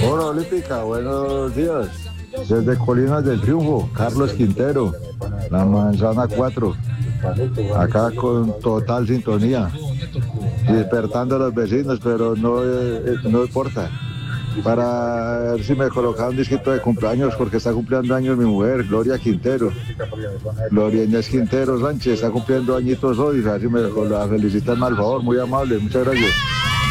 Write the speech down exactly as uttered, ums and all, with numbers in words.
Hola Olímpica, buenos días. Desde Colinas del Triunfo, Carlos Quintero, la manzana cuatro. Acá con total sintonía, despertando a los vecinos, pero no, eh, no importa. Para ver si me colocaban un disquito de cumpleaños, porque está cumpliendo años mi mujer, Gloria Quintero. Gloria Inés Quintero Sánchez está cumpliendo añitos hoy, a ver si me la felicitan al favor, muy amable, muchas gracias.